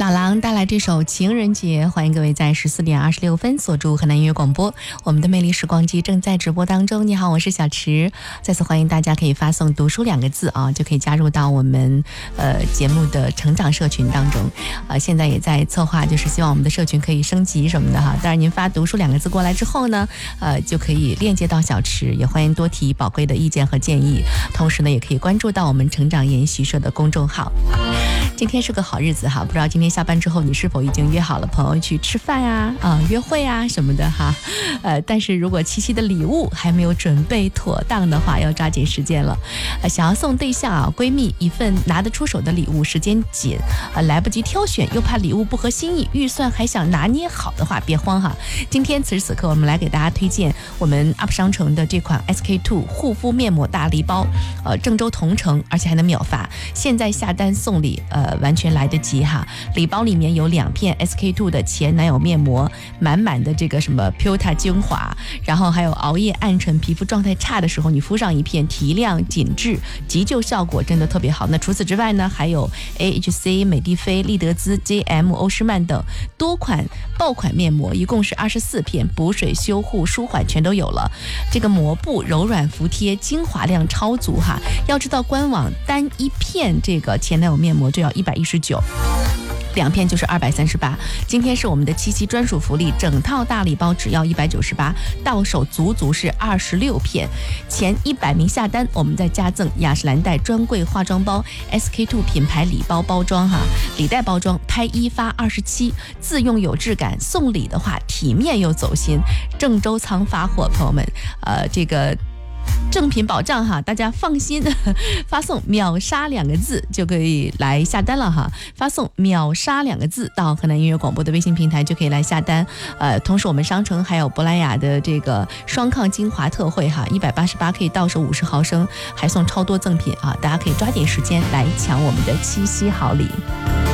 小狼带来这首情人节，欢迎各位在14点26分锁住河南音乐广播，我们的魅力时光机正在直播当中。你好，我是小池，再次欢迎大家可以发送读书2个字啊，就可以加入到我们节目的成长社群当中。现在也在策划，就是希望我们的社群可以升级什么的哈。当然您发读书2个字过来之后呢，就可以链接到小池，也欢迎多提宝贵的意见和建议，同时呢也可以关注到我们成长研习社的公众号。今天是个好日子哈，不知道今天下班之后你是否已经约好了朋友去吃饭啊、约会啊什么的哈。但是如果七夕的礼物还没有准备妥当的话，要抓紧时间了。想要送对象闺蜜一份拿得出手的礼物，时间紧，来不及挑选，又怕礼物不合心意，预算还想拿捏好的话，别慌哈。今天此时此刻，我们来给大家推荐我们 UP 商城的这款 SK2 护肤面膜大礼包，郑州同城，而且还能秒发，现在下单送礼，完全来得及哈。礼包里面有2片 SK2 的前男友面膜，满满的这个什么 Puta 精华，然后还有熬夜暗沉皮肤状态差的时候，你敷上一片提亮紧致，急救效果真的特别好。那除此之外呢，还有 AHC、美的菲、丽德姿、JM、欧诗漫等多款爆款面膜，一共是24片，补水修护舒缓全都有了。这个膜布柔软服帖，精华量超足哈。要知道官网单一片这个前男友面膜就要119。2片就是238，今天是我们的七夕专属福利，整套大礼包只要198，到手足足是26片，前100名下单，我们再加赠雅诗兰黛专柜化妆包 SK2 品牌礼包包装哈，礼袋包装拍1发27，自用有质感，送礼的话体面又走心，郑州仓发货，朋友们，这个正品保障哈，大家放心，发送秒杀2个字就可以来下单了哈。发送秒杀2个字到河南音乐广播的微信平台就可以来下单。同时我们商城还有珀莱雅的这个双抗精华特惠哈，188可以到手50毫升，还送超多赠品啊，大家可以抓紧时间来抢我们的七夕好礼。